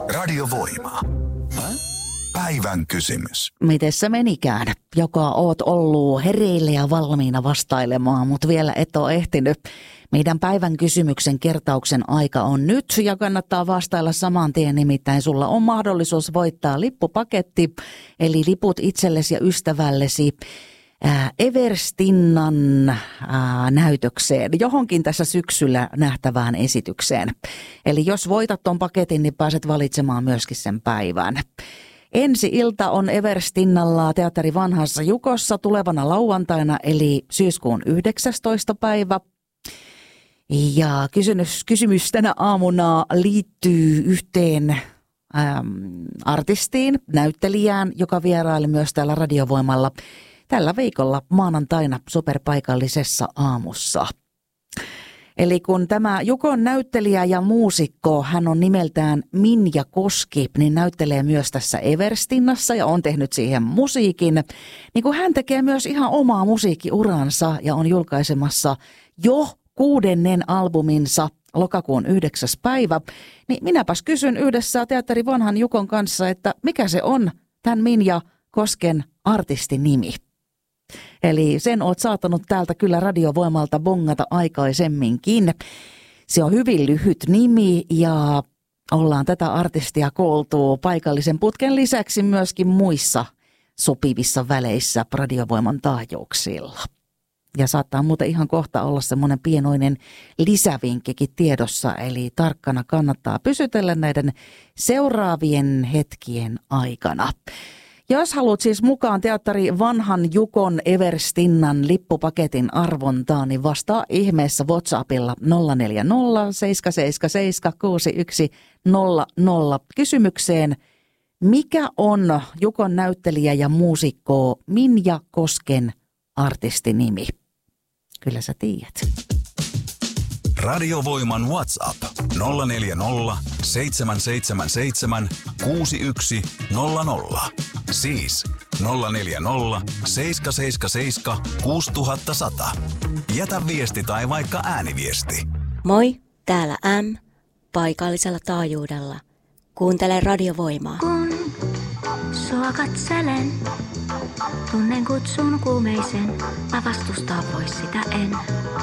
Radiovoima. Päivän kysymys. Mites se menikään, joka oot ollut hereillä ja valmiina vastailemaan, mutta vielä et ole ehtinyt? Meidän päivän kysymyksen kertauksen aika on nyt ja kannattaa vastailla saman tien, nimittäin sulla on mahdollisuus voittaa lippupaketti, eli liput itsellesi ja ystävällesi Everstinnan näytökseen, johonkin tässä syksyllä nähtävään esitykseen. Eli jos voitat ton paketin, niin pääset valitsemaan myöskin sen päivän. Ensi ilta on Everstinnalla Teatteri Vanhassa Jukossa tulevana lauantaina, eli syyskuun 19. päivä. Ja kysymys tänä aamuna liittyy yhteen artistiin, näyttelijään, joka vieraili myös täällä Radiovoimalla tällä viikolla maanantaina superpaikallisessa aamussa. Eli kun tämä Jukon näyttelijä ja muusikko, hän on nimeltään Minja Koski, niin näyttelee myös tässä Everstinnassa ja on tehnyt siihen musiikin. Niin kun hän tekee myös ihan omaa musiikkiuransa ja on julkaisemassa jo 6. albuminsa lokakuun 9. päivä, niin minäpäs kysyn yhdessä Teatteri Vanhan Jukon kanssa, että mikä se on tämän Minja Kosken artistin nimi. Eli sen oot saattanut täältä kyllä Radiovoimalta bongata aikaisemminkin. Se on hyvin lyhyt nimi ja ollaan tätä artistia kooltu paikallisen putken lisäksi myöskin muissa sopivissa väleissä Radiovoiman taajuuksilla. Ja saattaa muuten ihan kohta olla semmoinen pienoinen lisävinkkikin tiedossa, eli tarkkana kannattaa pysytellä näiden seuraavien hetkien aikana. Jos haluat siis mukaan Teatteri Vanhan Jukon Everstinnan lippupaketin arvontaan, niin vastaa ihmeessä WhatsAppilla 040 777 6100 kysymykseen. Mikä on Jukon näyttelijä ja muusikko Minja Kosken artistinimi? Kyllä sä tiedät. Radiovoiman WhatsApp 040 777 6100. Siis 040 777 6100. Jätä viesti tai vaikka ääniviesti. Moi, täällä M, paikallisella taajuudella. Kuuntele Radiovoimaa. Kun sua katselen, tunnen kutsun kuumeisen, mä vastustaa pois sitä en.